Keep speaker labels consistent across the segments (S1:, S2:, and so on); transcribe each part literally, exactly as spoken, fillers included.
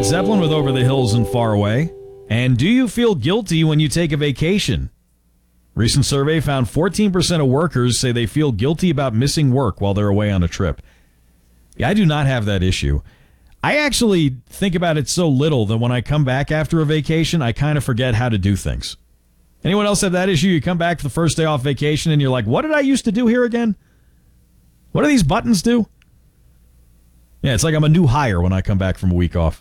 S1: Led Zeppelin with Over the Hills and Far Away. And do you feel guilty when you take a vacation? Recent survey found fourteen percent of workers say they feel guilty about missing work while they're away on a trip. Yeah, I do not have that issue. I actually think about it so little that when I come back after a vacation, I kind of forget how to do things. Anyone else have that issue? You come back the first day off vacation and you're like, what did I used to do here again? What do these buttons do? Yeah, it's like I'm a new hire when I come back from a week off.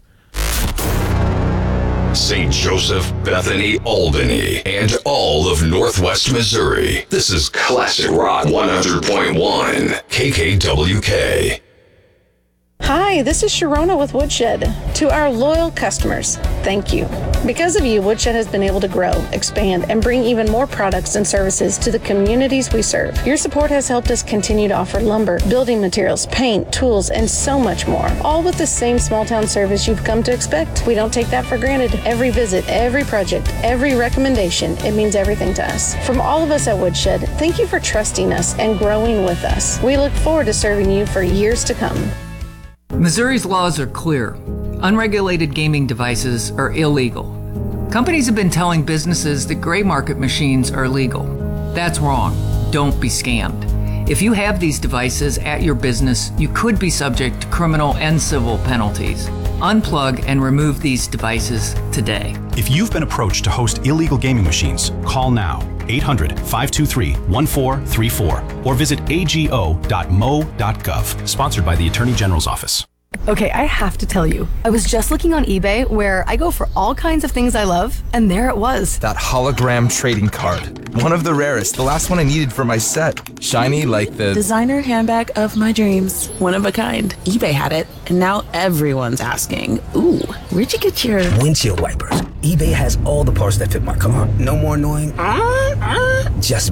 S2: Saint Joseph, Bethany, Albany, and all of Northwest Missouri. This is Classic Rock one hundred point one, K K W K.
S3: Hi, this is Sharona with Woodshed. To our loyal customers, thank you. Because of you, Woodshed has been able to grow, expand, and bring even more products and services to the communities we serve. Your support has helped us continue to offer lumber, building materials, paint, tools, and so much more, all with the same small-town service you've come to expect. We don't take that for granted. Every visit, every project, every recommendation, it means everything to us. From all of us at Woodshed, thank you for trusting us and growing with us. We look forward to serving you for years to come.
S4: Missouri's laws are clear. Unregulated gaming devices are illegal. Companies have been telling businesses that gray market machines are legal. That's wrong. Don't be scammed. If you have these devices at your business, you could be subject to criminal and civil penalties. Unplug and remove these devices today.
S5: If you've been approached to host illegal gaming machines, call now. eight hundred, five two three, one four three four or visit a g o dot m o dot gov. Sponsored by the Attorney General's Office.
S6: Okay, I have to tell you, I was just looking on eBay where I go for all kinds of things I love, and there it was.
S7: That hologram trading card. One of the rarest, the last one I needed for my set. Shiny like the
S8: designer handbag of my dreams. One of a kind. eBay had it, and now everyone's asking, ooh, where'd you get your
S9: windshield wipers? eBay has all the parts that fit my car. No more annoying, uh, uh, just